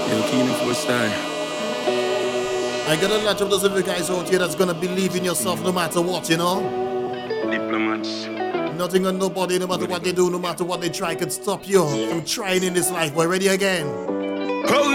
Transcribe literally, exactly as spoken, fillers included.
Yo, Keenan for style. I got a lot of those of you guys out here that's gonna believe in yourself no matter what, you know? Diplomats. Nothing and nobody, no matter what they do, no matter what they try, can stop you from trying in this life. We're ready again. Oh